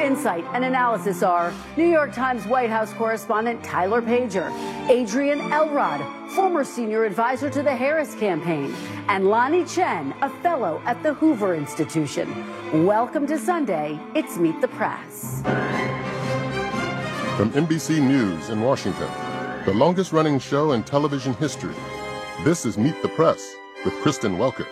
insight and analysis are New York Times White House correspondent Tyler Pager, Adrian Elrod, former senior advisor to the Harris campaign, and Lonnie Chen, a fellow at the Hoover Institution. Welcome to Sunday. It's Meet the Press. From NBC News in Washington, the longest-running show in television history, this is Meet the Press with Kristen Welker.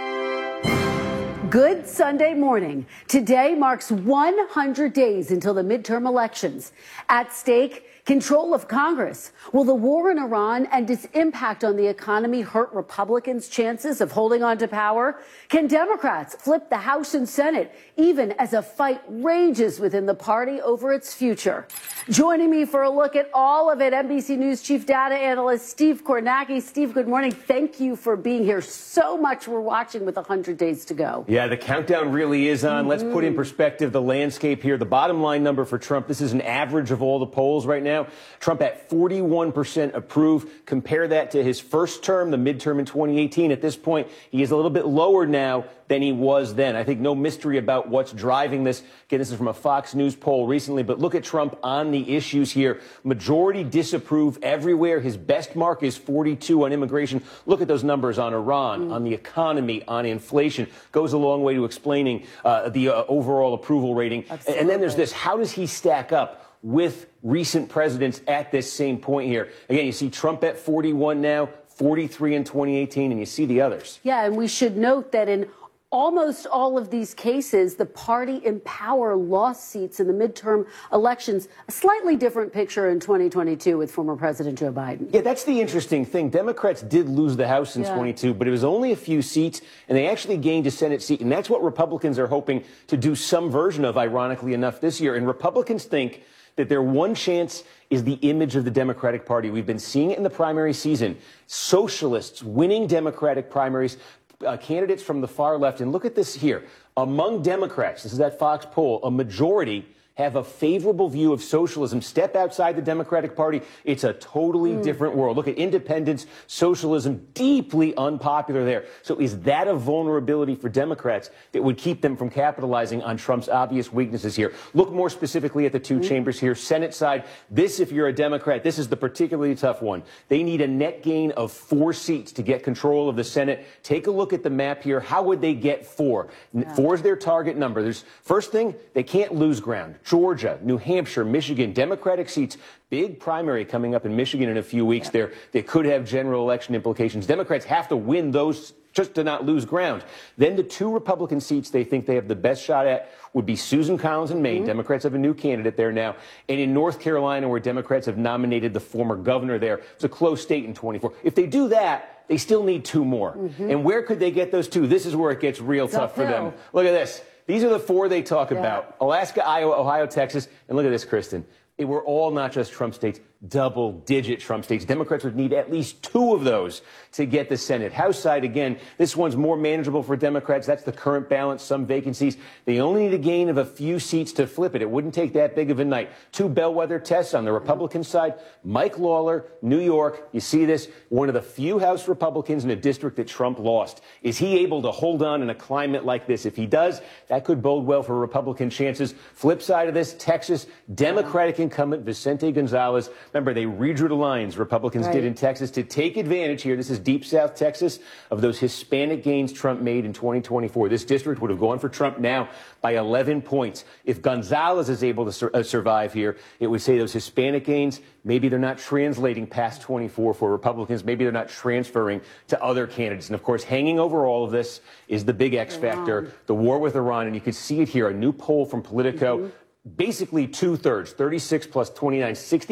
Good Sunday morning. Today marks 100 days until the midterm elections. At stake, control of Congress. Will the war in Iran and its impact on the economy hurt Republicans' chances of holding on to power? Can Democrats flip the House and Senate, even as a fight rages within the party over its future? Joining me for a look at all of it, NBC News Chief Data Analyst Steve Kornacki. Steve, good morning. Thank you for being here. So much we're watching with 100 days to go. Yeah, the countdown really is on. Let's put in perspective the landscape here. The bottom line number for Trump, this is an average of all the polls right now. Trump at 41% approve. Compare that to his first term, the midterm in 2018. At this point, he is a little bit lower now than he was then. I think no mystery about what's driving this. Again, this is from a Fox News poll recently, but look at Trump on the issues here. Majority disapprove everywhere. His best mark is 42 on immigration. Look at those numbers on Iran, on the economy, on inflation. Goes a long way to explaining the overall approval rating. Absolutely. And then there's this. How does he stack up with recent presidents at this same point here? Again, you see Trump at 41 now, 43 in 2018, and you see the others. Yeah, and we should note that in almost all of these cases, the party in power lost seats in the midterm elections. A slightly different picture in 2022 with former President Joe Biden. Yeah, that's the interesting thing. Democrats did lose the House in 22, but it was only a few seats, and they actually gained a Senate seat. And that's what Republicans are hoping to do some version of, ironically enough, this year. And Republicans think that their one chance is the image of the Democratic Party. We've been seeing it in the primary season. Socialists winning Democratic primaries, candidates from the far left. And look at this here. Among Democrats, this is that Fox poll, a majority have a favorable view of socialism. Step outside the Democratic Party, it's a totally different world. Look at independence, socialism, deeply unpopular there. So is that a vulnerability for Democrats that would keep them from capitalizing on Trump's obvious weaknesses here? Look more specifically at the two chambers here. Senate side, this, if you're a Democrat, this is the particularly tough one. They need a net gain of 4 seats to get control of the Senate. Take a look at the map here. How would they get 4? 4 is their target number. There's first thing, they can't lose ground. Georgia, New Hampshire, Michigan, Democratic seats, big primary coming up in Michigan in a few weeks there. They could have general election implications. Democrats have to win those just to not lose ground. Then the 2 Republican seats they think they have the best shot at would be Susan Collins in Maine. Democrats have a new candidate there now. And in North Carolina, where Democrats have nominated the former governor there. It's a close state in 24. If they do that, they still need 2 more. And where could they get those 2? This is where it gets real tough for them. Look at this. These are the 4 they talk about. Alaska, Iowa, Ohio, Texas. And look at this, Kristen. They were all not just Trump states, double-digit Trump states. Democrats would need at least 2 of those to get the Senate. House side, again, this one's more manageable for Democrats. That's the current balance, some vacancies. They only need a gain of a few seats to flip it. It wouldn't take that big of a night. 2 bellwether tests on the Republican side. Mike Lawler, New York. You see this, one of the few House Republicans in a district that Trump lost. Is he able to hold on in a climate like this? If he does, that could bode well for Republican chances. Flip side of this, Texas, Democratic incumbent Vicente Gonzalez. Remember, they redrew the lines, Republicans did in Texas, to take advantage here. This is deep South Texas, of those Hispanic gains Trump made in 2024. This district would have gone for Trump now by 11 points. If Gonzalez is able to survive here, it would say those Hispanic gains, maybe they're not translating past 24 for Republicans. Maybe they're not transferring to other candidates. And, of course, hanging over all of this is the big X factor, the war with Iran. And you can see it here, a new poll from Politico. Basically 2/3, 36 plus 29,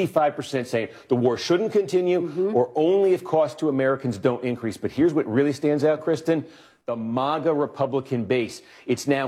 65% saying the war shouldn't continue or only if costs to Americans don't increase. But here's what really stands out, Kristen, the MAGA Republican base. It's now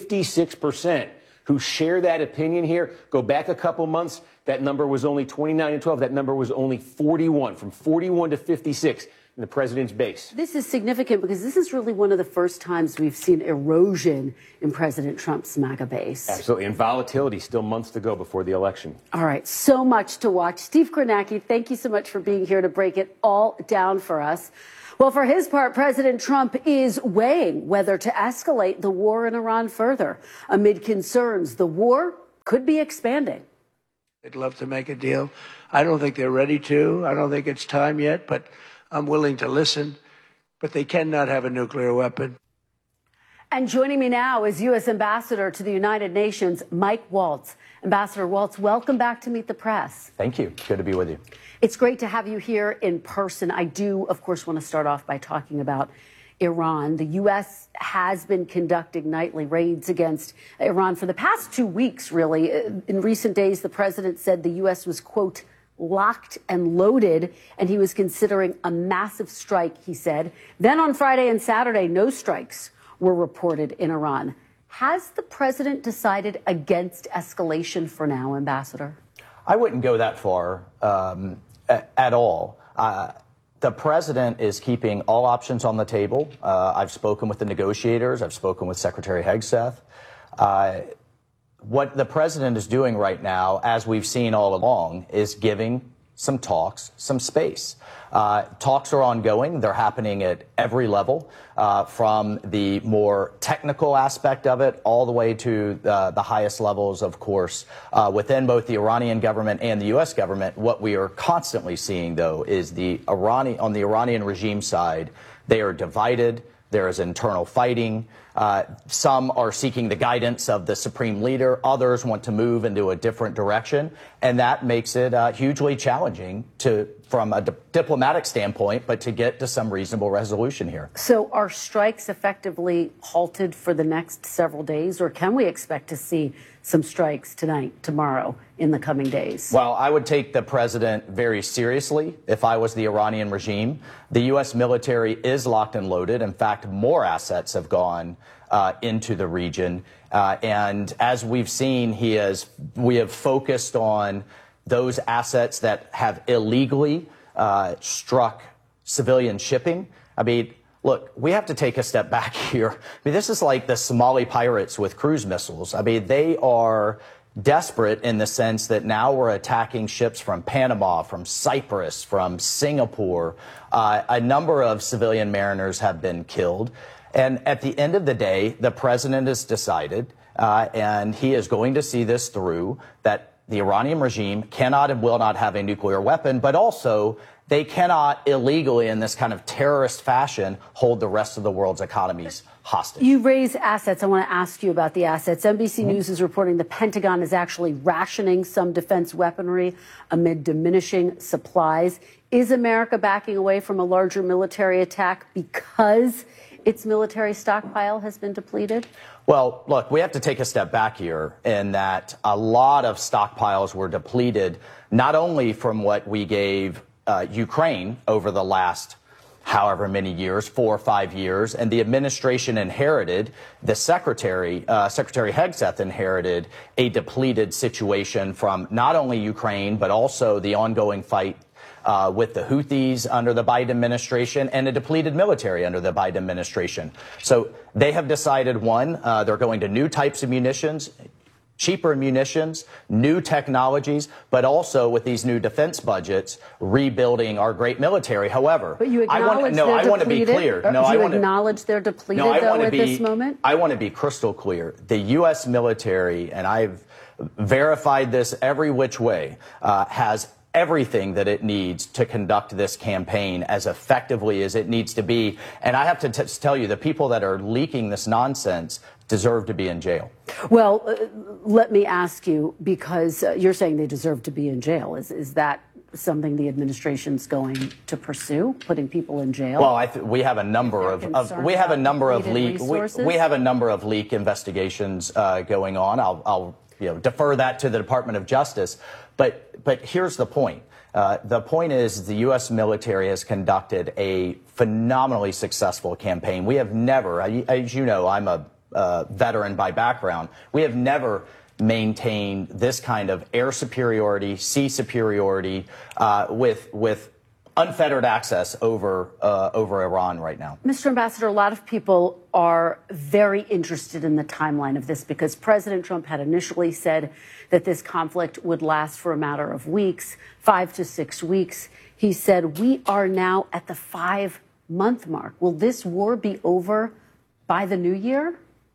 56% who share that opinion here. Go back a couple months, that number was only 29 and 12. That number was only 41, from 41 to 56. In the president's base. This is significant because this is really one of the first times we've seen erosion in President Trump's MAGA base. Absolutely. And volatility, still months to go before the election. All right. So much to watch. Steve Kornacki, thank you so much for being here to break it all down for us. Well, for his part, President Trump is weighing whether to escalate the war in Iran further amid concerns the war could be expanding. They'd love to make a deal. I don't think they're ready to. I don't think it's time yet, but I'm willing to listen. But they cannot have a nuclear weapon. And joining me now is U.S. Ambassador to the United Nations, Mike Waltz. Ambassador Waltz, welcome back to Meet the Press. Thank you. Good to be with you. It's great to have you here in person. I do, of course, want to start off by talking about Iran. The U.S. has been conducting nightly raids against Iran for the past 2 weeks, really. In recent days, the president said the U.S. was, quote, locked and loaded, and he was considering a massive strike, he said. Then on Friday and Saturday, no strikes were reported in Iran. Has the president decided against escalation for now, Ambassador? I wouldn't go that far at all. The president is keeping all options on the table. I've spoken with the negotiators. I've spoken with Secretary Hegseth. What the president is doing right now, as we've seen all along, is giving some talks, some space. Talks are ongoing. They're happening at every level, from the more technical aspect of it all the way to the highest levels, of course, within both the Iranian government and the U.S. government. What we are constantly seeing, though, is on the Iranian regime side, they are divided. There is internal fighting. Some are seeking the guidance of the supreme leader. Others want to move into a different direction. And that makes it hugely challenging from a diplomatic standpoint, but to get to some reasonable resolution here. So are strikes effectively halted for the next several days, or can we expect to see some strikes tonight, tomorrow, in the coming days? Well, I would take the president very seriously if I was the Iranian regime. The U.S. military is locked and loaded. In fact, more assets have gone into the region. And as we've seen, we have focused on those assets that have illegally struck civilian shipping. I mean, look, we have to take a step back here. I mean, this is like the Somali pirates with cruise missiles. I mean, they are desperate in the sense that now we're attacking ships from Panama, from Cyprus, from Singapore. A number of civilian mariners have been killed. And at the end of the day, the president has decided, and he is going to see this through, that the Iranian regime cannot and will not have a nuclear weapon, but also they cannot illegally, in this kind of terrorist fashion, hold the rest of the world's economies hostage. You raise assets. I want to ask you about the assets. NBC News is reporting the Pentagon is actually rationing some defense weaponry amid diminishing supplies. Is America backing away from a larger military attack because its military stockpile has been depleted? Well, look, we have to take a step back here in that a lot of stockpiles were depleted, not only from what we gave Ukraine over the last however many years, 4 or 5 years, and the administration inherited, the Secretary Hegseth inherited a depleted situation from not only Ukraine, but also the ongoing fight with the Houthis under the Biden administration and a depleted military under the Biden administration. So they have decided, one, they're going to new types of munitions, cheaper munitions, new technologies, but also with these new defense budgets, rebuilding our great military. However, but you acknowledge I want to be clear. Do you acknowledge they're depleted, though, at this moment? I want to be crystal clear. The U.S. military, and I've verified this every which way, has everything that it needs to conduct this campaign as effectively as it needs to be. And I have to tell you, the people that are leaking this nonsense deserve to be in jail. Well, let me ask you, because you're saying they deserve to be in jail. Is that something the administration's going to pursue, putting people in jail? Well, we have a number of leak investigations going on. I'll defer that to the Department of Justice. But here's the point. The point is the U.S. military has conducted a phenomenally successful campaign. We have never, as you know, I'm a veteran by background. We have never maintained this kind of air superiority, sea superiority, with unfettered access over Iran right now. Mr. Ambassador, a lot of people are very interested in the timeline of this because President Trump had initially said that this conflict would last for a matter of weeks, 5 to 6 weeks. He said we are now at the 5-month mark. Will this war be over by the new year?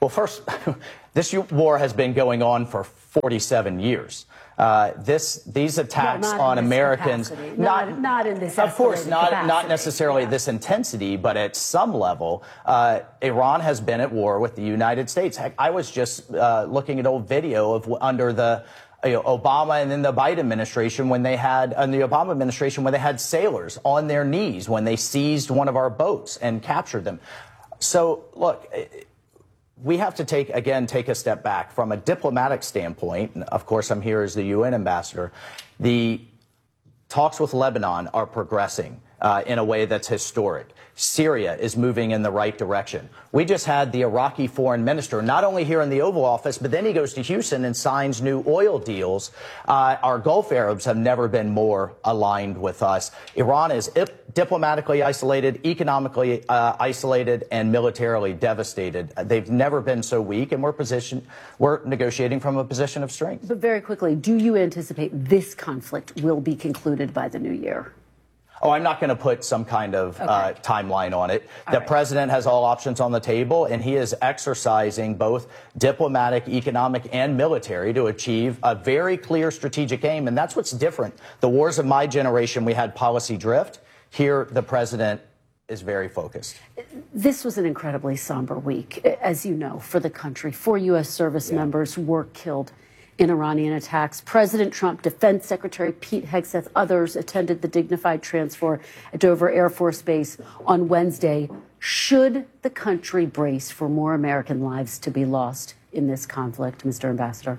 Well, first, this war has been going on for 47 years. These attacks on Americans, not in this, of course, not necessarily this intensity, but at some level, Iran has been at war with the United States. Heck, I was just looking at old video of under the Obama and then the Biden administration when they had, and the Obama administration when they had sailors on their knees when they seized one of our boats and captured them. So, look, we have to take a step back from a diplomatic standpoint. And of course, I'm here as the UN ambassador. The talks with Lebanon are progressing in a way that's historic. Syria is moving in the right direction. We just had the Iraqi foreign minister, not only here in the Oval Office, but then he goes to Houston and signs new oil deals. Our Gulf Arabs have never been more aligned with us. Iran is diplomatically isolated, economically isolated, and militarily devastated. They've never been so weak, and we're negotiating from a position of strength. But very quickly, do you anticipate this conflict will be concluded by the new year? Oh, I'm not going to put some kind of timeline on it. The president has all options on the table, and he is exercising both diplomatic, economic, and military to achieve a very clear strategic aim. And that's what's different. The wars of my generation, we had policy drift. Here, the president is very focused. This was an incredibly somber week, as you know, for the country. 4 U.S. service members were killed in Iranian attacks. President Trump, Defense Secretary Pete Hegseth, others attended the dignified transfer at Dover Air Force Base on Wednesday. Should the country brace for more American lives to be lost in this conflict, Mr. Ambassador?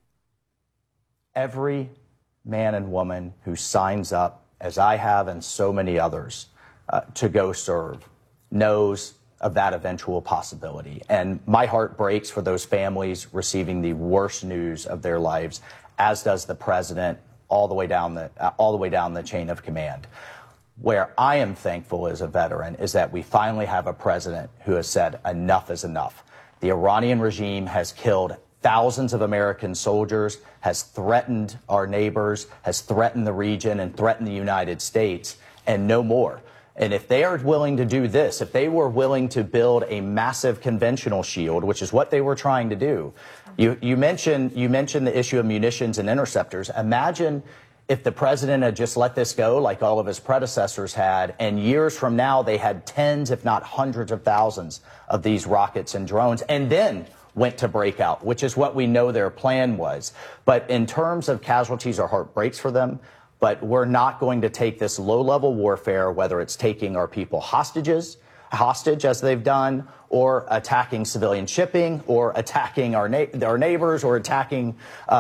Every man and woman who signs up, as I have and so many others, to go serve knows of that eventual possibility. And my heart breaks for those families receiving the worst news of their lives, as does the president, all the way down the chain of command. Where I am thankful as a veteran is that we finally have a president who has said enough is enough. The Iranian regime has killed thousands of American soldiers, has threatened our neighbors, has threatened the region and threatened the United States, and no more. And if they are willing to do this, if they were willing to build a massive conventional shield, which is what they were trying to do, you mentioned the issue of munitions and interceptors. Imagine if the president had just let this go like all of his predecessors had, and years from now they had tens, if not hundreds of thousands of these rockets and drones, and then went to breakout, which is what we know their plan was. But in terms of casualties, our heart breaks for them. But we're not going to take this low-level warfare, whether it's taking our people hostage as they've done, or attacking civilian shipping, or attacking our neighbors, or attacking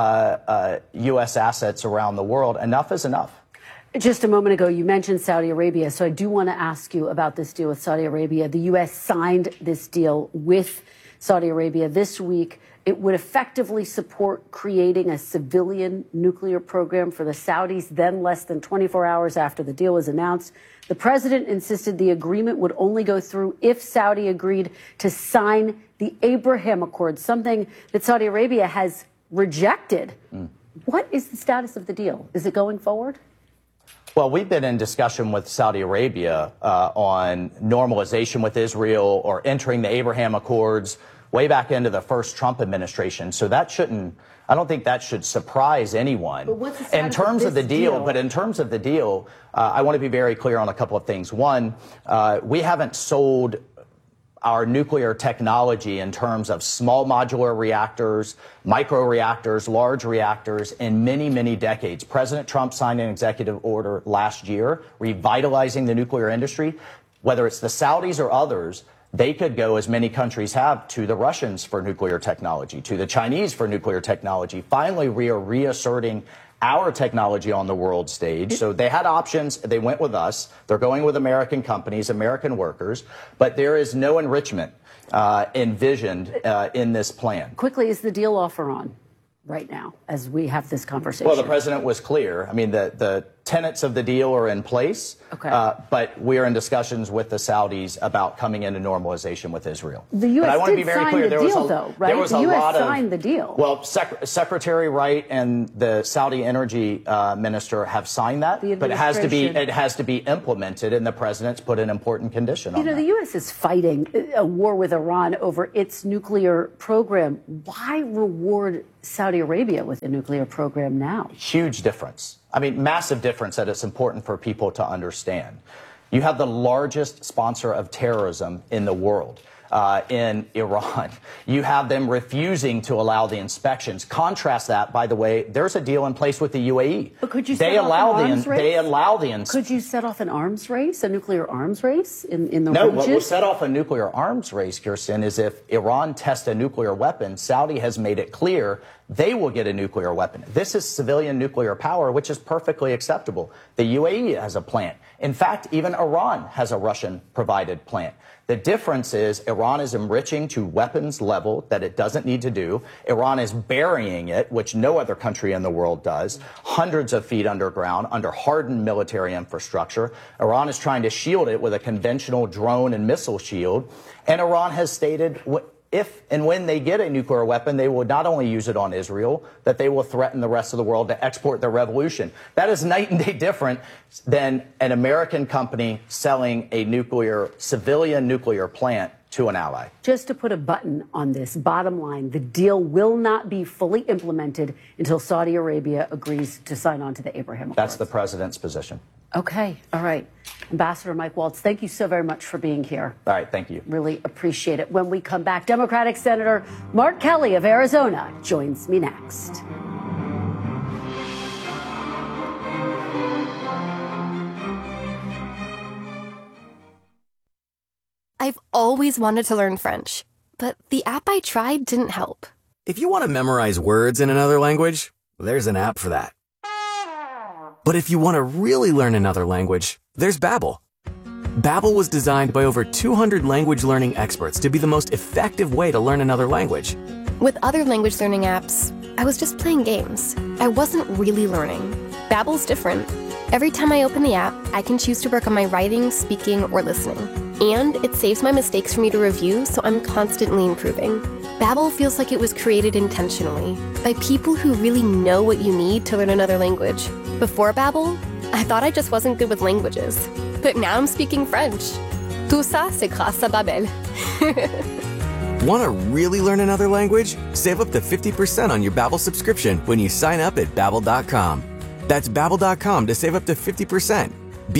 U.S. assets around the world. Enough is enough. Just a moment ago, you mentioned Saudi Arabia, so I do want to ask you about this deal with Saudi Arabia. The U.S. signed this deal with Saudi Arabia this week. It would effectively support creating a civilian nuclear program for the Saudis. Then, less than 24 hours after the deal was announced, the president insisted the agreement would only go through if Saudi agreed to sign the Abraham Accords, something that Saudi Arabia has rejected. What is the status of the deal? Is it going forward? Well, we've been in discussion with Saudi Arabia on normalization with Israel or entering the Abraham Accords way back into the first Trump administration. So that I don't think that should surprise anyone. But what's the status in terms of the deal? But in terms of the deal, I want to be very clear on a couple of things. One, we haven't sold our nuclear technology in terms of small modular reactors, micro reactors, large reactors in many, many decades. President Trump signed an executive order last year revitalizing the nuclear industry. Whether it's the Saudis or others, they could go, as many countries have, to the Russians for nuclear technology, to the Chinese for nuclear technology. Finally, we are reasserting our technology on the world stage. So they had options. They went with us. They're going with American companies, American workers. But there is no enrichment envisioned in this plan. Quickly, is the deal offer on right now as we have this conversation? Well, the president was clear. I mean, the tenets of the deal are in place, but we're in discussions with the Saudis about coming into normalization with Israel. The U.S. did sign the deal, though, right? The U.S. signed the deal. Well, Secretary Wright and the Saudi energy minister have signed that, but it has to be implemented, and the president's put an important condition on that. The U.S. is fighting a war with Iran over its nuclear program. Why reward Saudi Arabia with a nuclear program now? Huge difference. I mean, massive difference that it's important for people to understand. You have the largest sponsor of terrorism in the world. In Iran. You have them refusing to allow the inspections. Contrast that, by the way, there's a deal in place with the UAE. But could you set off an arms race? They allow the Could you set off an arms race, a nuclear arms race in the region? No, what will set off a nuclear arms race, Kirsten, is if Iran tests a nuclear weapon, Saudi has made it clear they will get a nuclear weapon. This is civilian nuclear power, which is perfectly acceptable. The UAE has a plant. In fact, even Iran has a Russian-provided plant. The difference is Iran is enriching to weapons level that it doesn't need to do. Iran is burying it, which no other country in the world does, hundreds of feet underground, under hardened military infrastructure. Iran is trying to shield it with a conventional drone and missile shield. And Iran has stated if and when they get a nuclear weapon, they will not only use it on Israel, that they will threaten the rest of the world to export their revolution. That is night and day different than an American company selling a civilian nuclear plant to an ally. Just to put a button on this, bottom line, the deal will not be fully implemented until Saudi Arabia agrees to sign on to the Abraham Accords. That's the president's position. Okay. All right. Ambassador Mike Waltz, thank you so very much for being here. All right. Thank you. Really appreciate it. When we come back, Democratic Senator Mark Kelly of Arizona joins me next. I've always wanted to learn French, but the app I tried didn't help. If you want to memorize words in another language, there's an app for that. But if you want to really learn another language, there's Babbel. Babbel was designed by over 200 language learning experts to be the most effective way to learn another language. With other language learning apps, I was just playing games. I wasn't really learning. Babbel's different. Every time I open the app, I can choose to work on my writing, speaking, or listening. And it saves my mistakes for me to review, so I'm constantly improving. Babbel feels like it was created intentionally by people who really know what you need to learn another language. Before Babbel, I thought I just wasn't good with languages. But now I'm speaking French. Tout ça, c'est grâce à Babbel. Want to really learn another language? Save up to 50% on your Babbel subscription when you sign up at Babbel.com. That's Babbel.com to save up to 50%.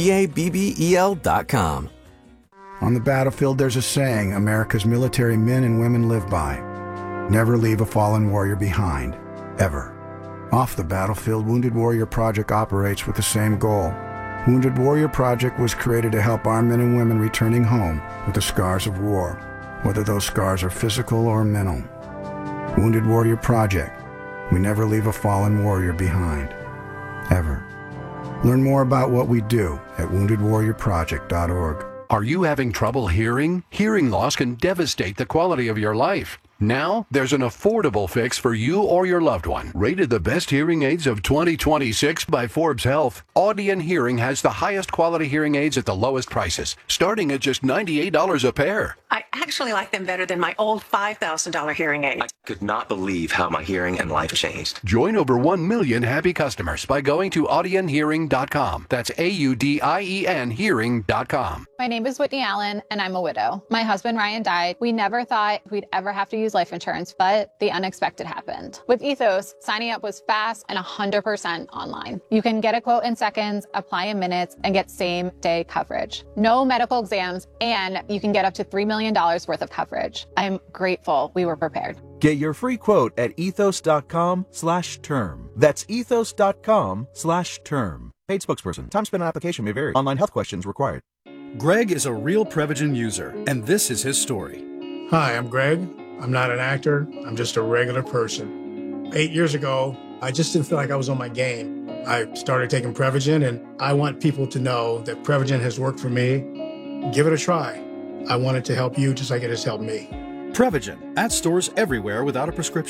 Babbel.com. On the battlefield, there's a saying America's military men and women live by. Never leave a fallen warrior behind, ever. Off the battlefield, Wounded Warrior Project operates with the same goal. Wounded Warrior Project was created to help our men and women returning home with the scars of war, whether those scars are physical or mental. Wounded Warrior Project. We never leave a fallen warrior behind, ever. Learn more about what we do at woundedwarriorproject.org. Are you having trouble hearing? Hearing loss can devastate the quality of your life. Now, there's an affordable fix for you or your loved one. Rated the best hearing aids of 2026 by Forbes Health, Audien Hearing has the highest quality hearing aids at the lowest prices, starting at just $98 a pair. I actually like them better than my old $5,000 hearing aid. I could not believe how my hearing and life changed. Join over 1 million happy customers by going to audienhearing.com. That's AUDIEN hearing.com. My name is Whitney Allen, and I'm a widow. My husband, Ryan, died. We never thought we'd ever have to use life insurance, but the unexpected happened. With Ethos, signing up was fast and 100% online. You can get a quote in seconds, apply in minutes, and get same-day coverage. No medical exams, and you can get up to $3 million worth of coverage. I'm grateful we were prepared. Get your free quote at ethos.com/term. That's ethos.com/term. Paid spokesperson. Time spent on application may vary. Online health questions required. Greg is a real Prevagen user, and this is his story. Hi, I'm Greg. I'm not an actor. I'm just a regular person. 8 years ago, I just didn't feel like I was on my game. I started taking Prevagen, and I want people to know that Prevagen has worked for me. Give it a try. I want it to help you just like it has helped me. Prevagen, at stores everywhere without a prescription.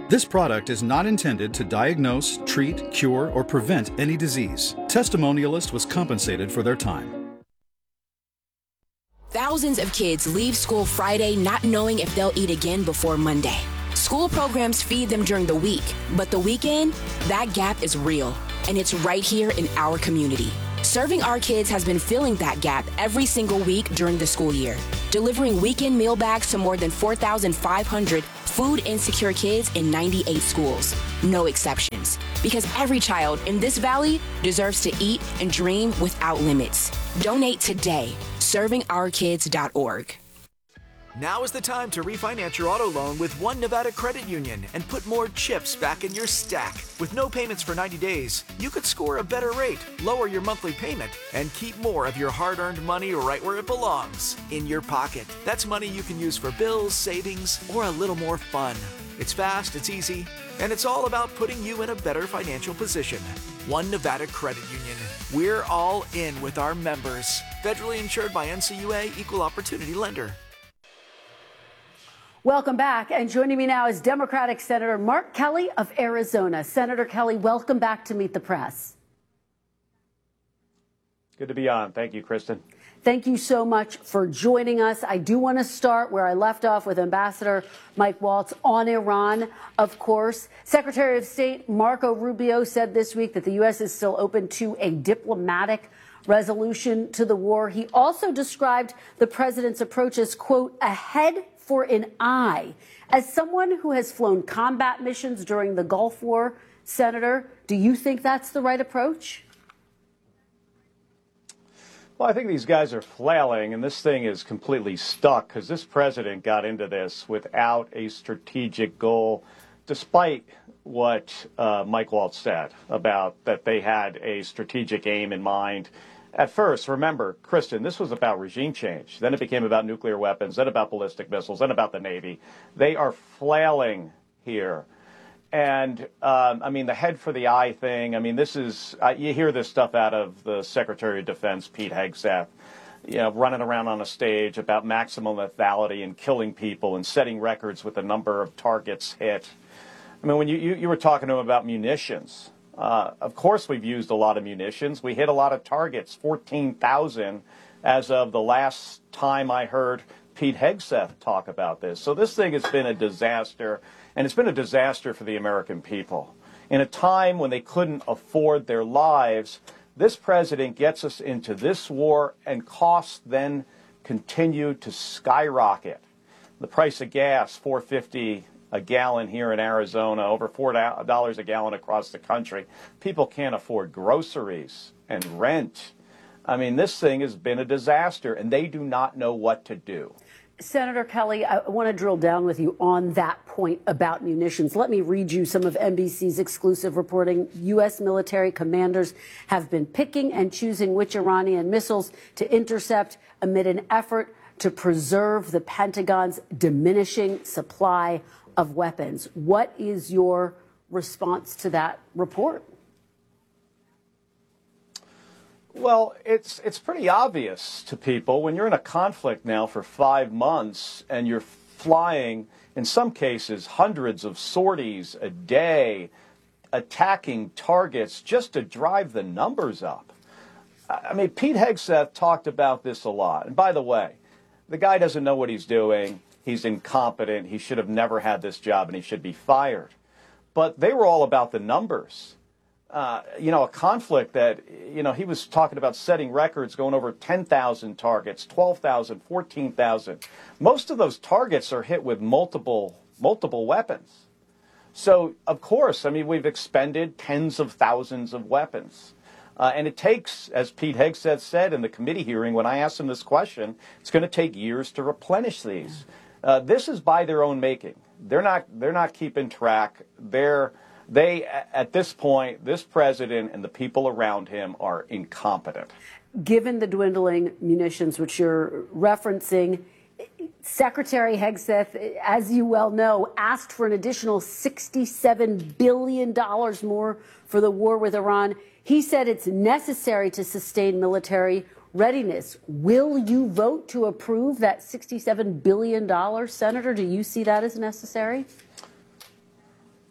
This product is not intended to diagnose, treat, cure, or prevent any disease. Testimonialist was compensated for their time. Thousands of kids leave school Friday not knowing if they'll eat again before Monday. School programs feed them during the week, but the weekend, that gap is real, and it's right here in our community. Serving Our Kids has been filling that gap every single week during the school year, delivering weekend meal bags to more than 4,500 food insecure kids in 98 schools. No exceptions, because every child in this valley deserves to eat and dream without limits. Donate today. ServingOurKids.org. Now is the time to refinance your auto loan with One Nevada Credit Union and put more chips back in your stack. With no payments for 90 days, you could score a better rate, lower your monthly payment, and keep more of your hard-earned money right where it belongs, in your pocket. That's money you can use for bills, savings, or a little more fun. It's fast, it's easy, and it's all about putting you in a better financial position. One Nevada Credit Union. We're all in with our members. Federally insured by NCUA, Equal Opportunity Lender. Welcome back. And joining me now is Democratic Senator Mark Kelly of Arizona. Senator Kelly, welcome back to Meet the Press. Good to be on. Thank you, Kristen. Thank you so much for joining us. I do want to start where I left off with Ambassador Mike Waltz on Iran, of course. Secretary of State Marco Rubio said this week that the U.S. is still open to a diplomatic resolution to the war. He also described the president's approach as, quote, a head for an eye. As someone who has flown combat missions during the Gulf War, Senator, do you think that's the right approach? Well, I think these guys are flailing, and this thing is completely stuck because this president got into this without a strategic goal, despite what Mike Waltz said about that they had a strategic aim in mind. At first, remember, Kristen, this was about regime change. Then it became about nuclear weapons, then about ballistic missiles, then about the Navy. They are flailing here. And, I mean, the head for the eye thing, I mean, this is, you hear this stuff out of the Secretary of Defense, Pete Hegseth, you know, running around on a stage about maximum lethality and killing people and setting records with the number of targets hit. I mean, when you were talking to him about munitions, of course we've used a lot of munitions. We hit a lot of targets, 14,000 as of the last time I heard Pete Hegseth talk about this. So this thing has been a disaster, and it's been a disaster for the American people. In a time when they couldn't afford their lives, this president gets us into this war, and costs then continue to skyrocket. The price of gas, $4.50 a gallon here in Arizona, over $4 a gallon across the country. People can't afford groceries and rent. I mean, this thing has been a disaster, and they do not know what to do. Senator Kelly, I want to drill down with you on that point about munitions. Let me read you some of NBC's exclusive reporting. U.S. military commanders have been picking and choosing which Iranian missiles to intercept amid an effort to preserve the Pentagon's diminishing supply of weapons. What is your response to that report? Well, it's pretty obvious to people when you're in a conflict now for 5 months and you're flying, in some cases, hundreds of sorties a day, attacking targets just to drive the numbers up. I mean, Pete Hegseth talked about this a lot. And by the way, the guy doesn't know what he's doing. He's incompetent. He should have never had this job, and he should be fired. But they were all about the numbers. You know, a conflict that, you know, he was talking about setting records, going over 10,000 targets, 12,000, 14,000. Most of those targets are hit with multiple weapons. So, of course, I mean, we've expended tens of thousands of weapons. And it takes, as Pete Hegseth said in the committee hearing when I asked him this question, it's going to take years to replenish these. This is by their own making. They're not keeping track. They, at this point, this president and the people around him are incompetent. Given the dwindling munitions, which you're referencing, Secretary Hegseth, as you well know, asked for an additional $67 billion more for the war with Iran. He said it's necessary to sustain military readiness. Will you vote to approve that $67 billion, Senator? Do you see that as necessary?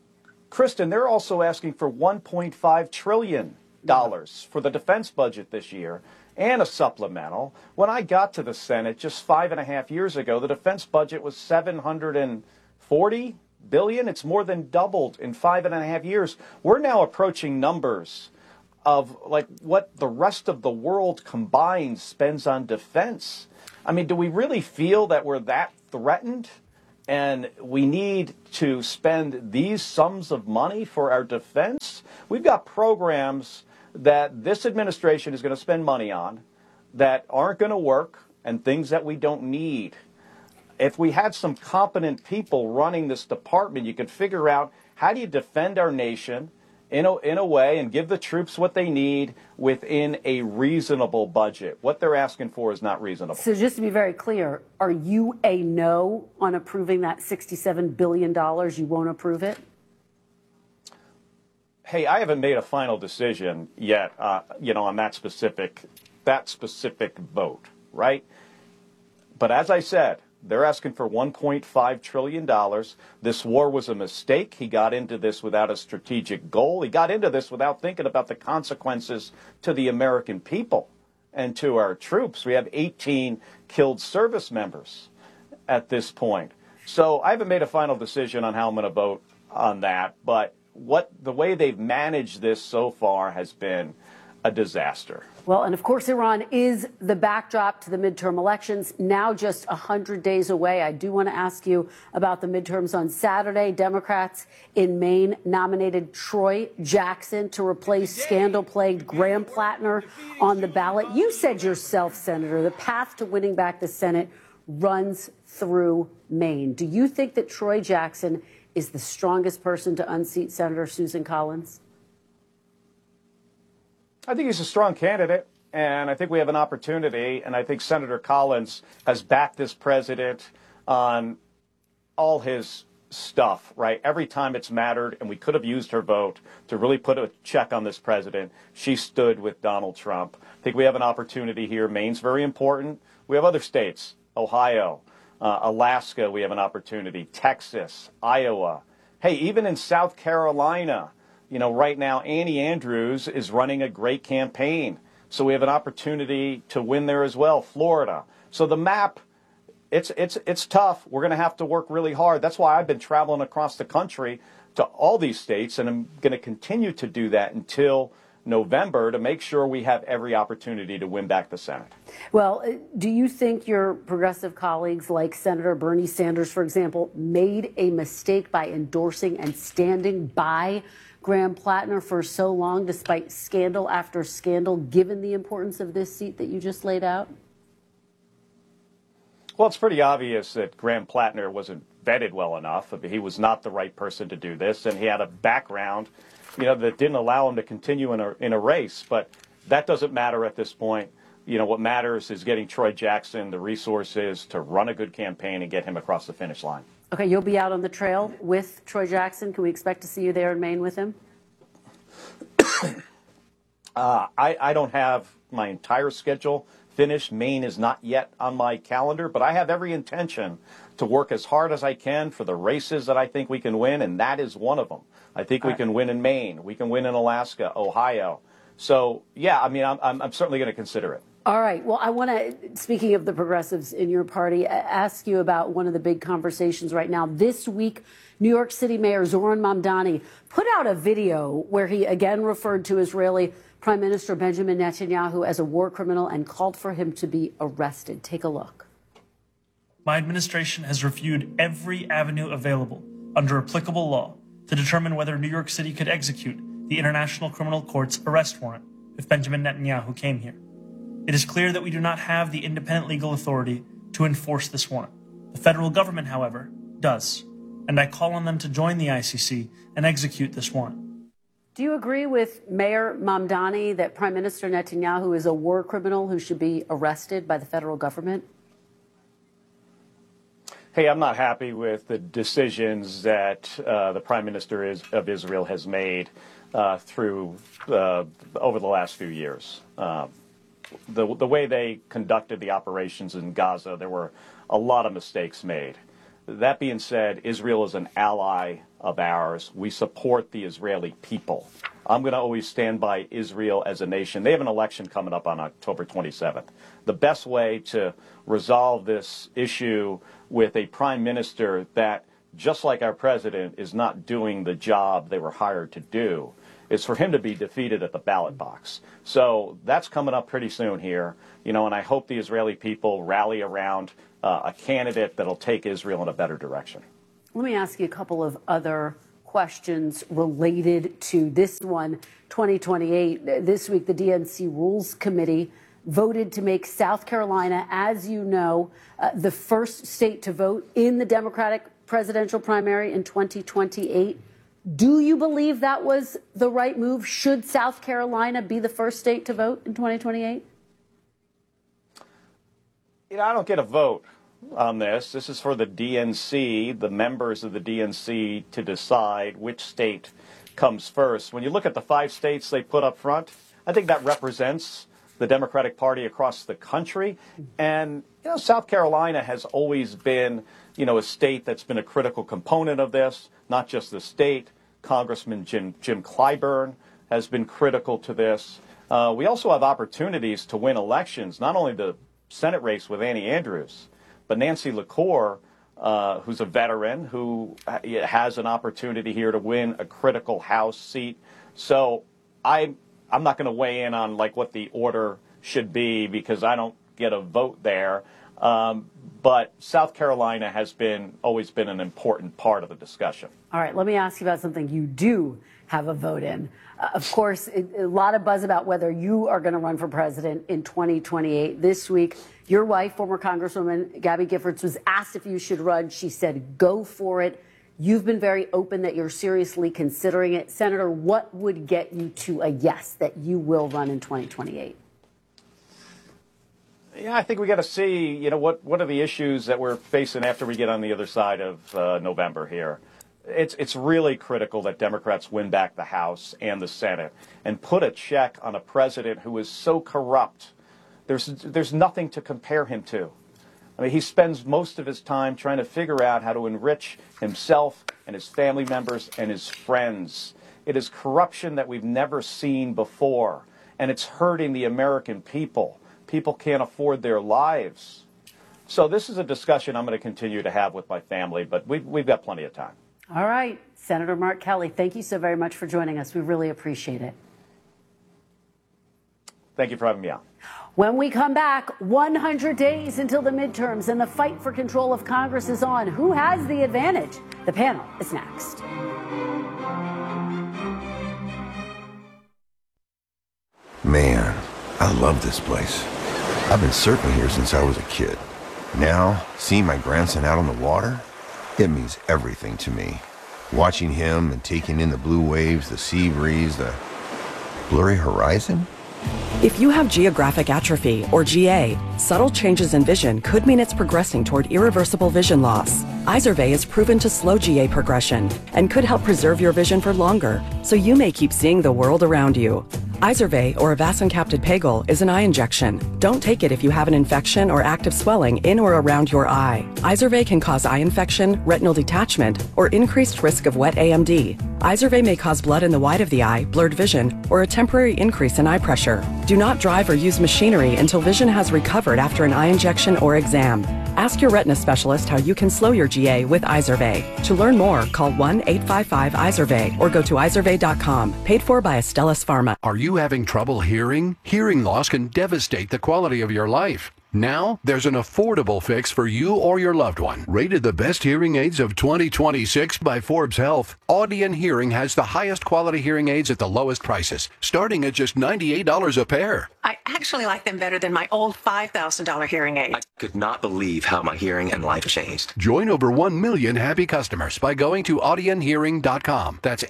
Kristen, they're also asking for $1.5 trillion for the defense budget this year and a supplemental. When I got to the Senate just 5.5 years ago, the defense budget was $740 billion. It's more than doubled in 5.5 years. We're now approaching numbers of like what the rest of the world combined spends on defense. I mean, do we really feel that we're that threatened and we need to spend these sums of money for our defense? We've got programs that this administration is going to spend money on that aren't going to work and things that we don't need. If we had some competent people running this department, you could figure out how do you defend our nation in a way and give the troops what they need within a reasonable budget. What they're asking for is not reasonable. So just to be very clear, are you a no on approving that $67 billion? You won't approve it? Hey, I haven't made a final decision yet, on that specific vote, right? But as I said, they're asking for $1.5 trillion. This war was a mistake. He got into this without a strategic goal. He got into this without thinking about the consequences to the American people and to our troops. We have 18 killed service members at this point. So I haven't made a final decision on how I'm going to vote on that. But the way they've managed this so far has been a disaster. Well, and of course, Iran is the backdrop to the midterm elections, now just 100 days away. I do want to ask you about the midterms on Saturday. Democrats in Maine nominated Troy Jackson to replace scandal-plagued Graham Plattner on the ballot. You said yourself, Senator, the path to winning back the Senate runs through Maine. Do you think that Troy Jackson is the strongest person to unseat Senator Susan Collins? I think he's a strong candidate, and I think we have an opportunity, and I think Senator Collins has backed this president on all his stuff, right? Every time it's mattered, and we could have used her vote to really put a check on this president, she stood with Donald Trump. I think we have an opportunity here. Maine's very important. We have other states, Ohio, Alaska, we have an opportunity, Texas, Iowa. Hey, even in South Carolina, right now, Annie Andrews is running a great campaign. So we have an opportunity to win there as well. Florida. So the map, it's tough. We're going to have to work really hard. That's why I've been traveling across the country to all these states, and I'm going to continue to do that until November to make sure we have every opportunity to win back the Senate. Well, do you think your progressive colleagues like Senator Bernie Sanders, for example, made a mistake by endorsing and standing by Graham Plattner for so long, despite scandal after scandal, given the importance of this seat that you just laid out? Well, it's pretty obvious that Graham Plattner wasn't vetted well enough. He was not the right person to do this, and he had a background, that didn't allow him to continue in a race. But that doesn't matter at this point. What matters is getting Troy Jackson the resources to run a good campaign and get him across the finish line. Okay, you'll be out on the trail with Troy Jackson. Can we expect to see you there in Maine with him? I don't have my entire schedule finished. Maine is not yet on my calendar, but I have every intention to work as hard as I can for the races that I think we can win, and that is one of them. I think we can win in Maine. We can win in Alaska, Ohio. So, yeah, I'm certainly going to consider it. All right. Well, I want to, speaking of the progressives in your party, ask you about one of the big conversations right now. This week, New York City Mayor Zohran Mamdani put out a video where he again referred to Israeli Prime Minister Benjamin Netanyahu as a war criminal and called for him to be arrested. Take a look. My administration has reviewed every avenue available under applicable law to determine whether New York City could execute the International Criminal Court's arrest warrant if Benjamin Netanyahu came here. It is clear that we do not have the independent legal authority to enforce this warrant. The federal government, however, does, and I call on them to join the ICC and execute this warrant. Do you agree with Mayor Mamdani that Prime Minister Netanyahu is a war criminal who should be arrested by the federal government? Hey, I'm not happy with the decisions that the Prime Minister of Israel has made over the last few years. The way they conducted the operations in Gaza, there were a lot of mistakes made. That being said, Israel is an ally of ours. We support the Israeli people. I'm going to always stand by Israel as a nation. They have an election coming up on October 27th. The best way to resolve this issue with a prime minister that, just like our president, is not doing the job they were hired to do is for him to be defeated at the ballot box. So that's coming up pretty soon here, and I hope the Israeli people rally around a candidate that'll take Israel in a better direction. Let me ask you a couple of other questions related to this one, 2028. This week, the DNC Rules Committee voted to make South Carolina, as you know, the first state to vote in the Democratic presidential primary in 2028. Do you believe that was the right move? Should South Carolina be the first state to vote in 2028? I don't get a vote on this. This is for the DNC, the members of the DNC, to decide which state comes first. When you look at the 5 states they put up front, I think that represents the Democratic Party across the country. And, South Carolina has always been, a state that's been a critical component of this, not just the state. Congressman Jim Clyburn has been critical to this. We also have opportunities to win elections, not only the Senate race with Annie Andrews, but Nancy LaCour, who's a veteran, who has an opportunity here to win a critical House seat. So I'm not going to weigh in on what the order should be because I don't get a vote there. But South Carolina has always been an important part of the discussion. All right, let me ask you about something you do have a vote in. Of course, a lot of buzz about whether you are going to run for president in 2028. This week, your wife, former Congresswoman Gabby Giffords, was asked if you should run. She said, go for it. You've been very open that you're seriously considering it. Senator, what would get you to a yes that you will run in 2028? Yeah, I think we got to see, what are the issues that we're facing after we get on the other side of November here. It's really critical that Democrats win back the House and the Senate and put a check on a president who is so corrupt. There's nothing to compare him to. I mean, he spends most of his time trying to figure out how to enrich himself and his family members and his friends. It is corruption that we've never seen before, and it's hurting the American people. People can't afford their lives. So this is a discussion I'm going to continue to have with my family, but we've got plenty of time. All right. Senator Mark Kelly, thank you so very much for joining us. We really appreciate it. Thank you for having me on. When we come back, 100 days until the midterms and the fight for control of Congress is on. Who has the advantage? The panel is next. Man, I love this place. I've been surfing here since I was a kid. Now, seeing my grandson out on the water, it means everything to me. Watching him and taking in the blue waves, the sea breeze, the blurry horizon. If you have geographic atrophy, or GA, subtle changes in vision could mean it's progressing toward irreversible vision loss. Izervay is proven to slow GA progression and could help preserve your vision for longer, so you may keep seeing the world around you. Izervay, or avacincaptad pegol, is an eye injection. Don't take it if you have an infection or active swelling in or around your eye. Izervay can cause eye infection, retinal detachment, or increased risk of wet AMD. Izervay may cause blood in the white of the eye, blurred vision, or a temporary increase in eye pressure. Do not drive or use machinery until vision has recovered after an eye injection or exam. Ask your retina specialist how you can slow your GA with Izervay. To learn more, call 1-855-IZERVAY or go to izervay.com. Paid for by Astellas Pharma. Are you having trouble hearing? Hearing loss can devastate the quality of your life. Now, there's an affordable fix for you or your loved one. Rated the best hearing aids of 2026 by Forbes Health, Audion Hearing has the highest quality hearing aids at the lowest prices, starting at just $98 a pair. I actually like them better than my old $5,000 hearing aid. I could not believe how my hearing and life changed. Join over 1 million happy customers by going to audionhearing.com. That's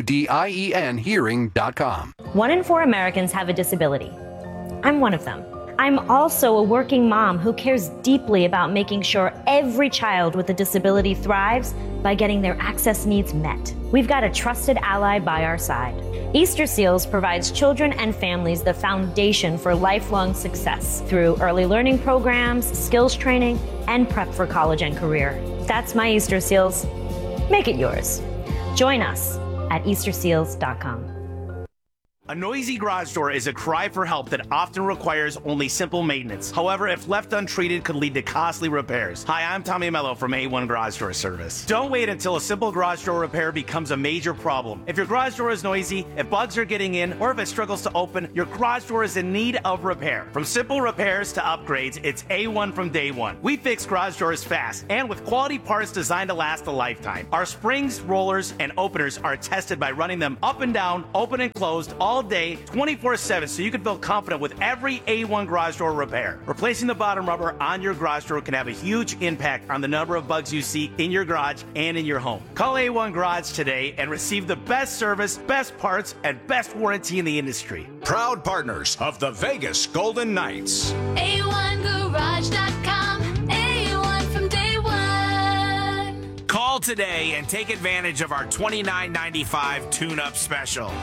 AUDIEN hearing.com. 1 in 4 Americans have a disability. I'm one of them. I'm also a working mom who cares deeply about making sure every child with a disability thrives by getting their access needs met. We've got a trusted ally by our side. Easter Seals provides children and families the foundation for lifelong success through early learning programs, skills training, and prep for college and career. That's my Easter Seals. Make it yours. Join us at easterseals.com. A noisy garage door is a cry for help that often requires only simple maintenance. However, if left untreated, could lead to costly repairs. Hi, I'm Tommy Mello from A1 Garage Door Service. Don't wait until a simple garage door repair becomes a major problem. If your garage door is noisy, if bugs are getting in, or if it struggles to open, your garage door is in need of repair. From simple repairs to upgrades, it's A1 from day one. We fix garage doors fast and with quality parts designed to last a lifetime. Our springs, rollers, and openers are tested by running them up and down, open and closed, all day, 24/7, so you can feel confident with every A1 garage door repair. Replacing the bottom rubber on your garage door can have a huge impact on the number of bugs you see in your garage and in your home. Call A1 Garage today and receive the best service, best parts, and best warranty in the industry. Proud partners of the Vegas Golden Knights. A1Garage.com. A1 from day one. Call today and take advantage of our $29.95 tune-up special.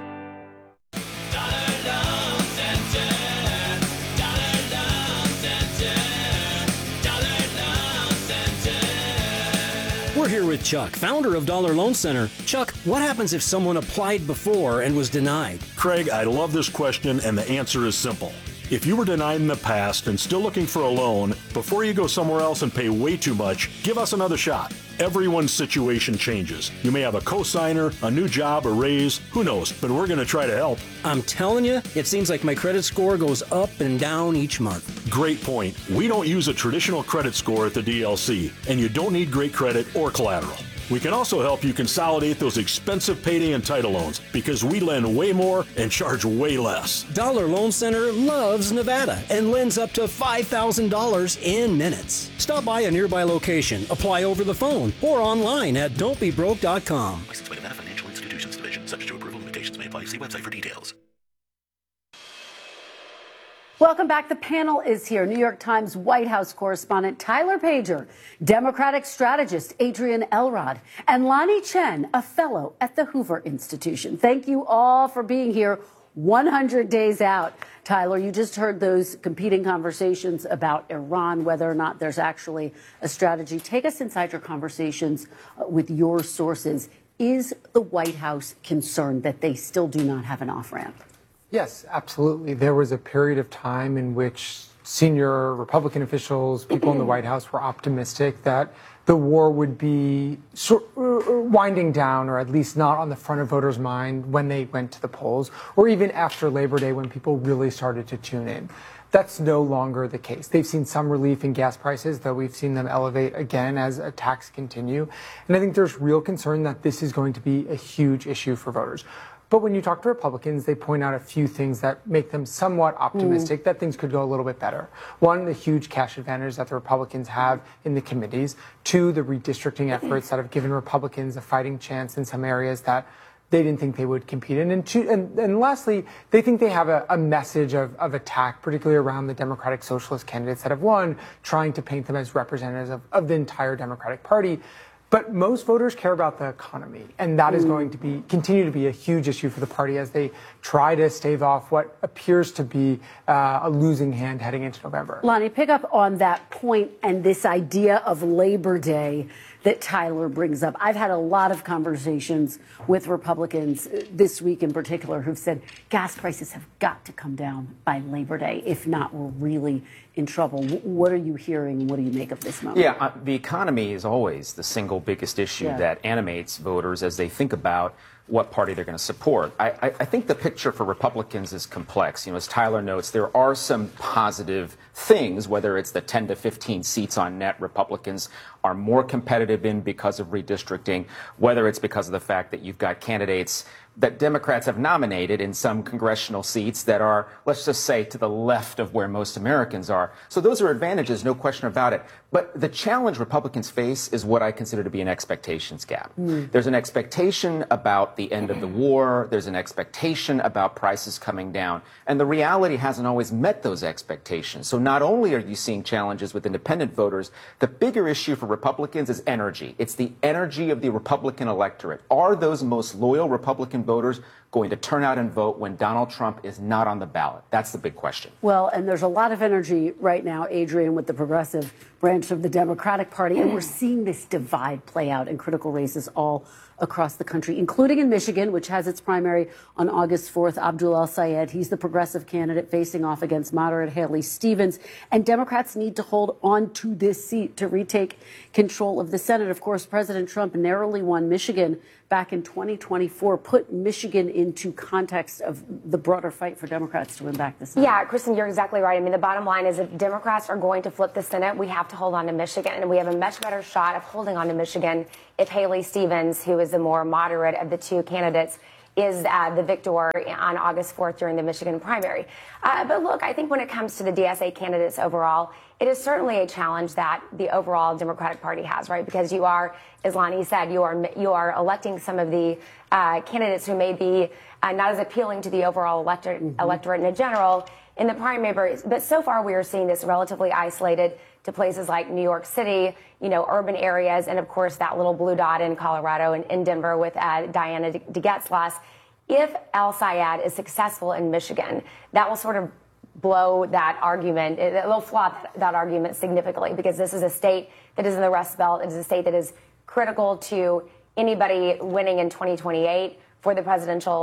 We're here with Chuck, founder of Dollar Loan Center. Chuck, what happens if someone applied before and was denied? Craig, I love this question, and the answer is simple. If you were denied in the past and still looking for a loan, before you go somewhere else and pay way too much, give us another shot. Everyone's situation changes. You may have a cosigner, a new job, a raise, who knows, but we're going to try to help. I'm telling you, it seems like my credit score goes up and down each month. Great point. We don't use a traditional credit score at the DLC, and you don't need great credit or collateral. We can also help you consolidate those expensive payday and title loans because we lend way more and charge way less. Dollar Loan Center loves Nevada and lends up to $5,000 in minutes. Stop by a nearby location, apply over the phone, or online at don'tbebroke.com. Licensed by Nevada Financial Institutions Division. Subject to approval, limitations may apply. See website for details. Welcome back. The panel is here. New York Times White House correspondent Tyler Pager, Democratic strategist Adrian Elrod, and Lonnie Chen, a fellow at the Hoover Institution. Thank you all for being here 100 days out. Tyler, you just heard those competing conversations about Iran, whether or not there's actually a strategy. Take us inside your conversations with your sources. Is the White House concerned that they still do not have an off-ramp? Yes, absolutely. There was a period of time in which senior Republican officials, people in the White House, were optimistic that the war would be winding down, or at least not on the front of voters' mind when they went to the polls, or even after Labor Day when people really started to tune in. That's no longer the case. They've seen some relief in gas prices, though we've seen them elevate again as attacks continue. And I think there's real concern that this is going to be a huge issue for voters. But when you talk to Republicans, they point out a few things that make them somewhat optimistic that things could go a little bit better. One, the huge cash advantage that the Republicans have in the committees. Two, the redistricting efforts that have given Republicans a fighting chance in some areas that they didn't think they would compete in. And lastly, they think they have a message of attack, particularly around the Democratic Socialist candidates that have won, trying to paint them as representatives of the entire Democratic Party. But most voters care about the economy, and that is going to continue to be a huge issue for the party as they try to stave off what appears to be a losing hand heading into November. Lonnie, pick up on that point and this idea of Labor Day that Tyler brings up. I've had a lot of conversations with Republicans this week in particular who've said gas prices have got to come down by Labor Day. If not, we're really in trouble. What are you hearing? What do you make of this moment? Yeah, the economy is always the single biggest issue that animates voters as they think about what party they're going to support. I think the picture for Republicans is complex. You know, as Tyler notes, there are some positive things, whether it's the 10 to 15 seats on net Republicans are more competitive in because of redistricting, whether it's because of the fact that you've got candidates that Democrats have nominated in some congressional seats that are, let's just say, to the left of where most Americans are. So those are advantages, no question about it. But the challenge Republicans face is what I consider to be an expectations gap. There's an expectation about the end of the war. There's an expectation about prices coming down. And the reality hasn't always met those expectations. So not only are you seeing challenges with independent voters, the bigger issue for Republicans is energy. It's the energy of the Republican electorate. Are those most loyal Republican voters going to turn out and vote when Donald Trump is not on the ballot? That's the big question. Well, and there's a lot of energy right now, Adrian, with the progressive branch of the Democratic Party, and we're seeing this divide play out in critical races all across the country, including in Michigan, which has its primary on August 4th. Abdul El-Sayed, he's the progressive candidate facing off against moderate Haley Stevens. And Democrats need to hold on to this seat to retake control of the Senate. Of course, President Trump narrowly won Michigan back in 2024, put Michigan into context of the broader fight for Democrats to win back the Senate. Yeah, Kristen, you're exactly right. I mean, the bottom line is if Democrats are going to flip the Senate, we have to hold on to Michigan. And we have a much better shot of holding on to Michigan if Haley Stevens, who is the more moderate of the two candidates, is the victor on August 4th during the Michigan primary. But look, I think when it comes to the DSA candidates overall, it is certainly a challenge that the overall Democratic Party has, right? Because you are, as Lonnie said, you are electing some of the candidates who may be not as appealing to the overall electorate in general in the primaries. But so far, we are seeing this relatively isolated to places like New York City, urban areas, and of course that little blue dot in Colorado and in Denver with Diana DeGetzlass. If El-Sayed is successful in Michigan, that will sort of blow that argument, it will flop that argument significantly, because this is a state that is in the Rust Belt. It is a state that is critical to anybody winning in 2028 for the